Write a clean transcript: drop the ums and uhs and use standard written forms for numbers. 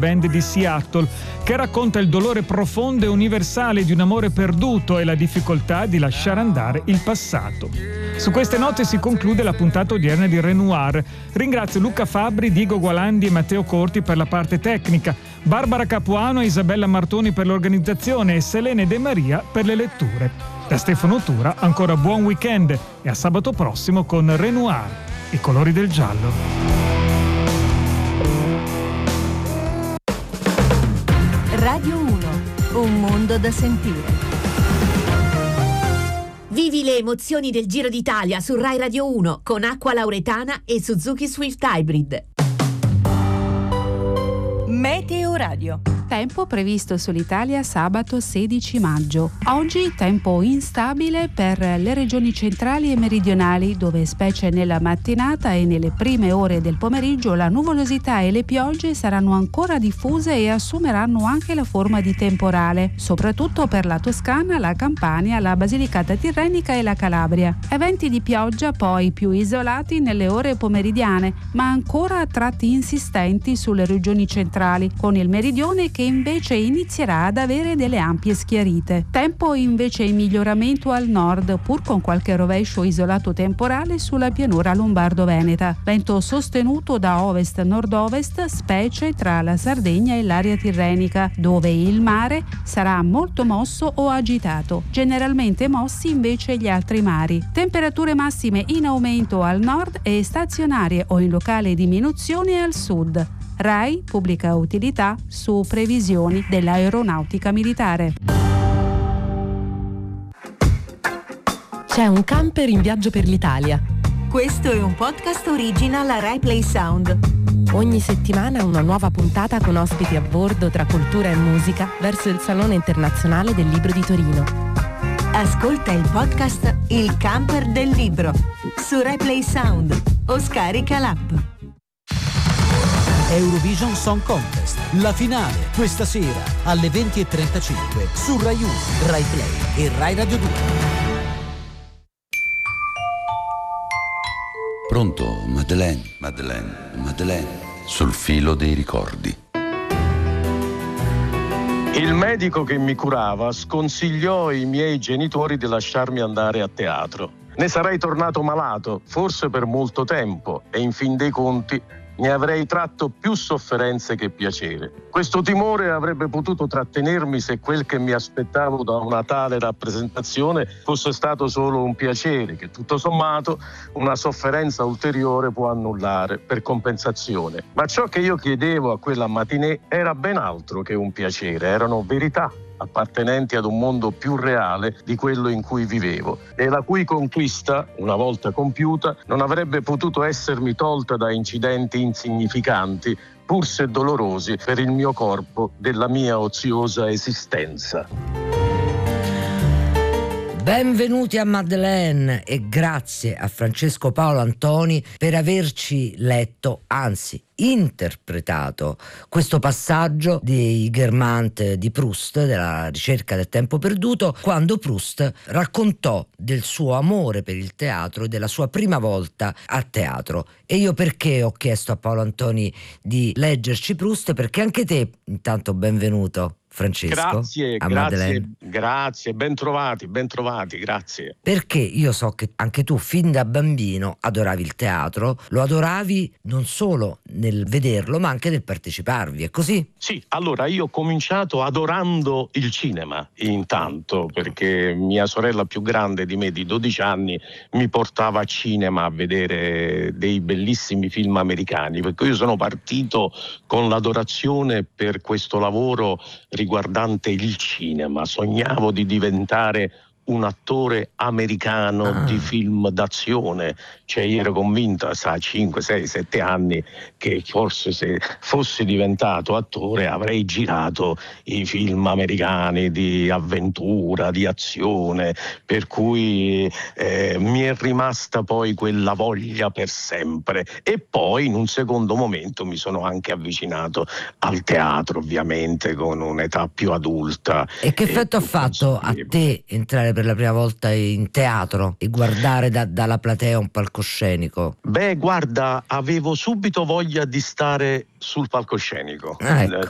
band di Seattle, che racconta il dolore profondo e universale di un amore perduto e la difficoltà di lasciare andare il passato. Su queste note si conclude la puntata odierna di Renoir. Ringrazio Luca Fabbri, Diego Gualandi e Matteo Corti per la parte tecnica, Barbara Capuano e Isabella Martoni per l'organizzazione e Selene De Maria per le letture. Da Stefano Tura ancora buon weekend e a sabato prossimo con Renoir, i colori del giallo. Radio 1, un mondo da sentire. Vivi le emozioni del Giro d'Italia su Rai Radio 1 con Acqua Lauretana e Suzuki Swift Hybrid. Meteo Radio. Tempo previsto sull'Italia sabato 16 maggio. Oggi tempo instabile per le regioni centrali e meridionali, dove specie nella mattinata e nelle prime ore del pomeriggio la nuvolosità e le piogge saranno ancora diffuse e assumeranno anche la forma di temporale, soprattutto per la Toscana, la Campania, la Basilicata Tirrenica e la Calabria. Eventi di pioggia poi più isolati nelle ore pomeridiane, ma ancora a tratti insistenti sulle regioni centrali, con il meridione che invece inizierà ad avere delle ampie schiarite. Tempo invece in miglioramento al nord, pur con qualche rovescio isolato temporale sulla pianura lombardo-veneta. Vento sostenuto da ovest-nord-ovest, specie tra la Sardegna e l'area tirrenica, dove il mare sarà molto mosso o agitato. Generalmente mossi invece gli altri mari. Temperature massime in aumento al nord e stazionarie o in locale diminuzione al sud. RAI Pubblica Utilità su previsioni dell'aeronautica militare. C'è un camper in viaggio per l'Italia. Questo è un podcast original a Rai Play Sound. Ogni settimana una nuova puntata con ospiti a bordo tra cultura e musica verso il Salone Internazionale del Libro di Torino. Ascolta il podcast Il Camper del Libro su Rai Play Sound o scarica l'app. Eurovision Song Contest, la finale questa sera alle 20:35 su Rai 1, Rai Play e Rai Radio 2. Pronto, Madeleine, sul filo dei ricordi. Il medico che mi curava sconsigliò ai miei genitori di lasciarmi andare a teatro. Ne sarei tornato malato, forse per molto tempo, e in fin dei conti ne avrei tratto più sofferenze che piacere. Questo timore avrebbe potuto trattenermi se quel che mi aspettavo da una tale rappresentazione fosse stato solo un piacere, che tutto sommato una sofferenza ulteriore può annullare per compensazione. Ma ciò che io chiedevo a quella matinée era ben altro che un piacere, erano verità appartenenti ad un mondo più reale di quello in cui vivevo e la cui conquista, una volta compiuta, non avrebbe potuto essermi tolta da incidenti insignificanti, pur se dolorosi per il mio corpo della mia oziosa esistenza. Benvenuti a Madeleine e grazie a Francesco Paolo Antoni per averci letto, anzi interpretato, questo passaggio di Guermantes di Proust, della ricerca del tempo perduto, quando Proust raccontò del suo amore per il teatro e della sua prima volta a teatro. E io perché ho chiesto a Paolo Antoni di leggerci Proust? Perché anche te, intanto benvenuto Francesco. Grazie, ben trovati, grazie. Perché io so che anche tu fin da bambino adoravi il teatro, lo adoravi non solo nel vederlo ma anche nel parteciparvi, è così? Sì, allora io ho cominciato adorando il cinema intanto, perché mia sorella più grande di me di 12 anni mi portava a cinema a vedere dei bellissimi film americani, perché io sono partito con l'adorazione per questo lavoro riguardante il cinema. Sognavo di diventare un attore americano di film d'azione, cioè io ero convinto a 5, 6, 7 anni che forse se fossi diventato attore avrei girato i film americani di avventura, di azione, per cui mi è rimasta poi quella voglia per sempre. E poi in un secondo momento mi sono anche avvicinato al teatro, ovviamente con un'età più adulta. E che effetto ha fatto a te entrare per la prima volta in teatro e guardare dalla platea un palcoscenico? Beh, guarda, avevo subito voglia di stare sul palcoscenico. Ecco.